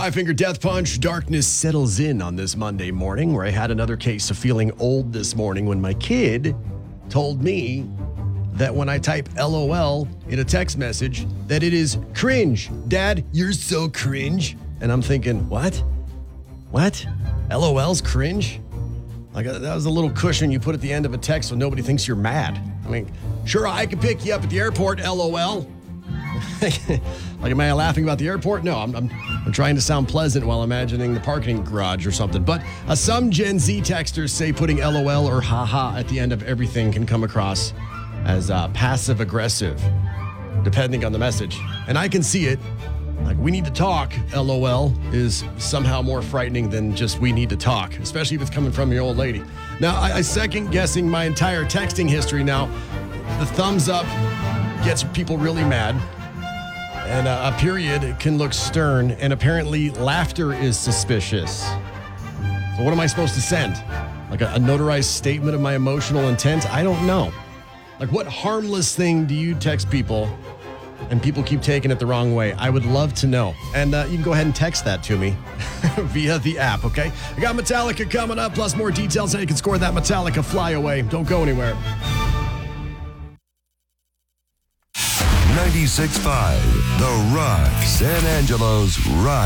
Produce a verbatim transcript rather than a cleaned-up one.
Five Finger Death Punch. Darkness settles in on this Monday morning, where I had another case of feeling old this morning when my kid told me that when I type LOL in a text message, that it is cringe. Dad, you're so cringe. And I'm thinking, what? What? LOL's cringe? Like, uh, that was a little cushion you put at the end of a text so nobody thinks you're mad. I mean, sure, I could pick you up at the airport, LOL. Like, am I laughing about the airport? No, I'm, I'm, I'm trying to sound pleasant while imagining the parking garage or something. But uh, some Gen Z texters say putting LOL or haha at the end of everything can come across as uh, passive-aggressive, depending on the message. And I can see it. Like, we need to talk, LOL, is somehow more frightening than just we need to talk, especially if it's coming from your old lady. Now, I, I second-guessing my entire texting history now. The thumbs up gets people really mad. And uh, a period can look stern, and apparently laughter is suspicious. So what am I supposed to send? Like a, a notarized statement of my emotional intent? I don't know. Like, what harmless thing do you text people and people keep taking it the wrong way? I would love to know. And uh, you can go ahead and text that to me via the app, okay? I got Metallica coming up, plus more details how you can score that Metallica flyaway. Don't go anywhere. ninety-six point five The Rock, San Angelo's Rock.